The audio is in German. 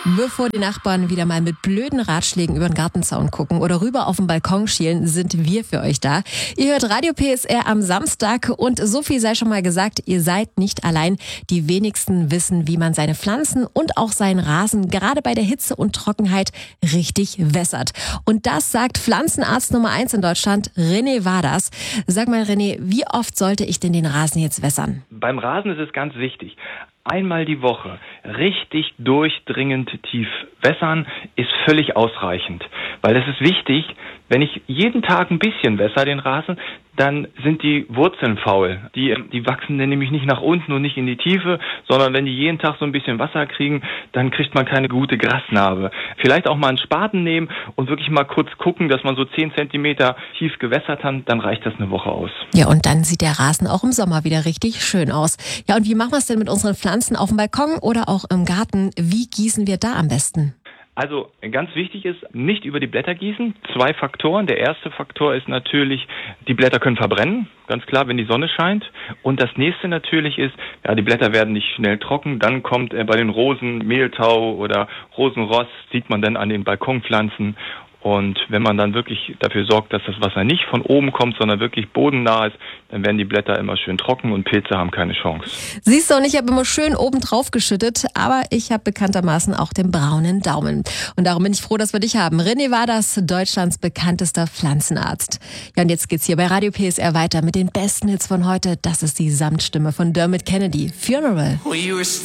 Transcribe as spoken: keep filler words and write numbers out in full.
Bevor die Nachbarn wieder mal mit blöden Ratschlägen über den Gartenzaun gucken oder rüber auf den Balkon schielen, sind wir für euch da. Ihr hört Radio P S R am Samstag und so viel sei schon mal gesagt, ihr seid nicht allein. Die wenigsten wissen, wie man seine Pflanzen und auch seinen Rasen gerade bei der Hitze und Trockenheit richtig wässert. Und das sagt Pflanzenarzt Nummer eins in Deutschland, René Waders. Sag mal René, wie oft sollte ich denn den Rasen jetzt wässern? Beim Rasen ist es ganz wichtig. Einmal die Woche richtig durchdringend tief wässern ist völlig ausreichend. Weil es ist wichtig, wenn ich jeden Tag ein bisschen wässer den Rasen, dann sind die Wurzeln faul. Die, die wachsen dann nämlich nicht nach unten und nicht in die Tiefe, sondern wenn die jeden Tag so ein bisschen Wasser kriegen, dann kriegt man keine gute Grasnarbe. Vielleicht auch mal einen Spaten nehmen und wirklich mal kurz gucken, dass man so zehn Zentimeter tief gewässert hat, dann reicht das eine Woche aus. Ja, und dann sieht der Rasen auch im Sommer wieder richtig schön aus. Ja, und wie machen wir es denn mit unseren Pflanzen auf dem Balkon oder auch im Garten? Wie gießen wir da am besten? Also ganz wichtig ist, nicht über die Blätter gießen. Zwei Faktoren. Der erste Faktor ist natürlich, die Blätter können verbrennen, ganz klar, wenn die Sonne scheint. Und das nächste natürlich ist, ja, die Blätter werden nicht schnell trocken. Dann kommt äh, bei den Rosen Mehltau oder Rosenrost, sieht man dann an den Balkonpflanzen. Und wenn man dann wirklich dafür sorgt, dass das Wasser nicht von oben kommt, sondern wirklich bodennah ist, dann werden die Blätter immer schön trocken und Pilze haben keine Chance. Siehst du, und ich habe immer schön oben drauf geschüttet, aber ich habe bekanntermaßen auch den braunen Daumen. Und darum bin ich froh, dass wir dich haben. René Waders, Deutschlands bekanntester Pflanzenarzt. Ja, und jetzt geht's hier bei Radio P S R weiter mit den besten Hits von heute. Das ist die Samtstimme von Dermot Kennedy, Funeral.